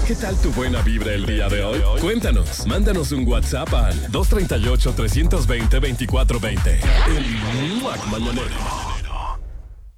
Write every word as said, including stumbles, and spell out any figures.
¿Qué tal tu buena vibra el día de hoy? Cuéntanos, mándanos un WhatsApp al dos tres ocho, tres dos cero, dos cuatro dos cero. El Muac Mañanero.